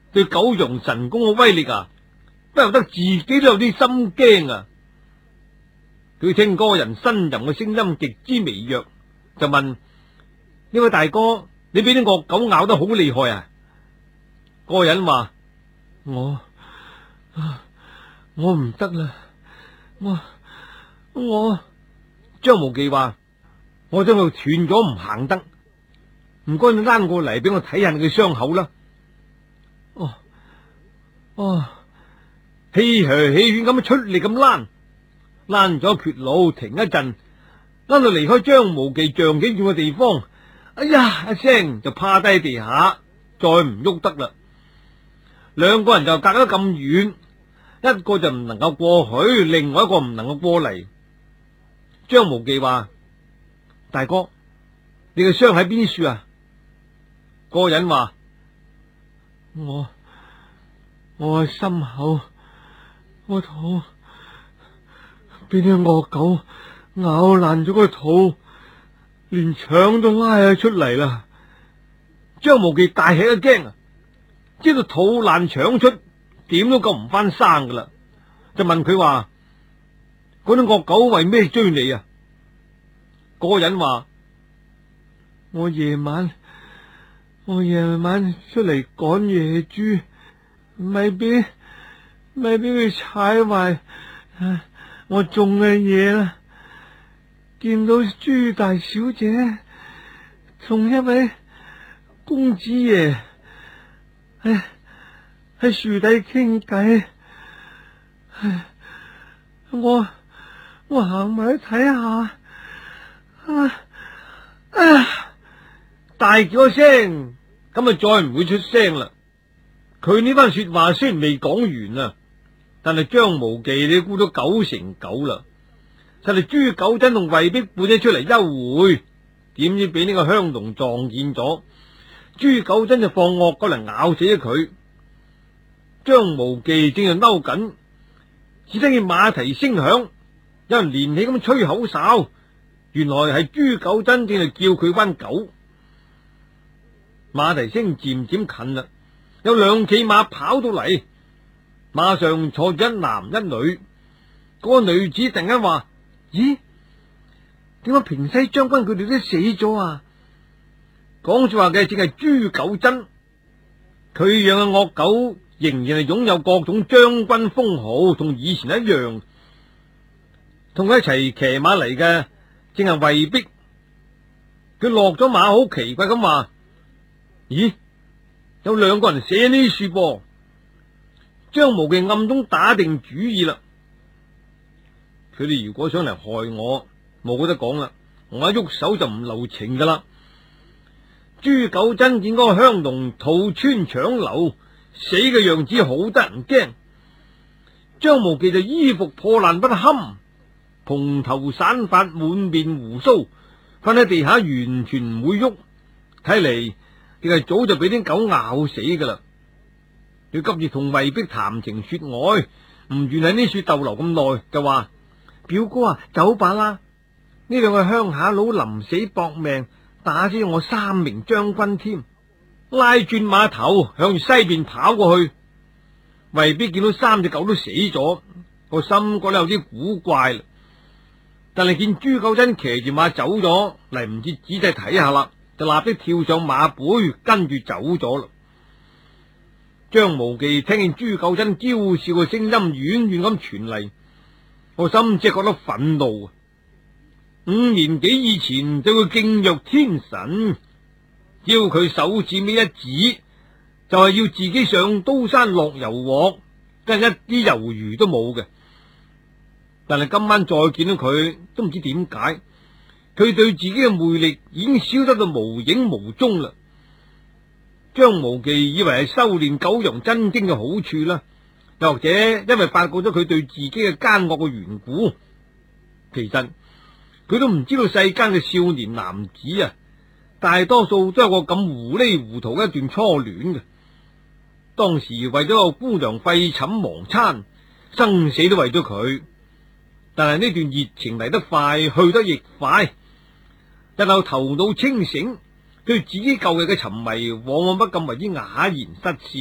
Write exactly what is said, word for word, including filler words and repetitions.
對九陽神功嘅威力啊，不由得自己都有啲心驚啊！佢聽嗰個人呻吟嘅聲音極之微弱，就問：呢位大哥，你俾啲惡狗咬得好厲害啊？嗰個人話：我我唔得啦，我我張無忌話：我將佢斷咗唔行得，唔該你拉過嚟俾我睇下你嘅傷口啦。哦哦，氣噓氣喘咁出力咁拉，拉咗缺路，停一陣，拉到離開張無忌丈幾遠嘅地方，哎呀一聲就趴低地下，再唔喐得啦。兩個人就隔得咁遠，一個就唔能夠過去，另外一個唔能夠過嚟。張無忌話：大哥，你嘅傷喺邊處啊？嗰個人話：我我嘅心口，我肚俾啲惡狗咬爛咗個肚，連腸都拉咗出嚟啦。張無忌大吃一驚啊！知道肚爛腸出，點都救唔翻生噶啦，就問佢話：嗰啲惡狗為咩追你啊？嗰個人話：我夜晚我夜晚出嚟趕野豬，咪俾咪俾佢踩壞我種嘅嘢啦。見到朱大小姐同一位公子爺喺喺樹底傾偈，我我行埋去睇下，啊啊！大叫一聲，咁啊再唔會出聲啦。佢呢番說話雖然未講完啊，但係張無忌你估到九成九啦。就係朱九真同衛逼伴咗出嚟幽會，點知俾呢個香龍撞見咗。朱九真就放惡狗嚟咬死咗佢，張無忌正係嬲緊，只聽見馬蹄聲響，有人連起咁吹口哨，原來係朱九真正係叫佢班狗。馬蹄聲漸漸近啦，有兩騎馬跑到嚟，馬上坐住一男一女。嗰個女子突然間話：咦，點解平西將軍佢哋都死咗啊？講說話嘅正係朱九真，佢養嘅惡狗仍然係擁有各種將軍封號，同以前一樣。同佢一齊騎馬嚟嘅正係衛逼，佢落咗馬好奇怪咁話：咦，有兩個人寫呢書噃。張無忌暗中打定主意啦，佢哋如果想嚟害我，冇得講啦，我一喐手就唔留情噶啦。朱九真見嗰個香龍肚穿腸流，死嘅樣子好得人驚。張無忌就衣服破爛不堪，蓬頭散髮，滿面鬍鬚，瞓喺地下完全唔會喐，睇嚟亦係早就俾啲狗咬死噶啦。佢急住同衛逼談情說愛，唔願喺呢處逗留咁耐，就話：表哥啊，走吧啦！呢兩個鄉下佬臨死搏命，打死我三名將軍添。拉轉馬頭向西邊跑過去，衛逼見到三隻狗都死咗，個心覺得有啲古怪啦。但係見朱九真騎住馬走咗嚟，唔切仔細睇下啦，就立即跳上馬背跟住走咗啦。張無忌聽見朱九真嬌笑嘅聲音遠遠咁傳嚟，我心只係覺得憤怒啊！五年幾以前對佢敬若天神，只要佢手指尾一指，就係、是、要自己上刀山落油鑊，真係一啲猶豫都冇嘅。但係今晚再見到佢，都唔知點解，佢對自己嘅魅力已經消失到無影無蹤啦。張無忌以為係修煉九陽真經嘅好處啦，又或者因為發覺咗佢對自己嘅奸惡嘅緣故，其實佢都唔知道世間嘅少年男子啊，大多數都有個咁糊裏糊塗嘅一段初戀嘅。當時為咗個姑娘廢寢忘餐，生死都為咗佢。但係呢段熱情嚟得快，去得亦快。日後頭腦清醒，對自己舊日嘅沉迷，往往不禁為之啞然失笑。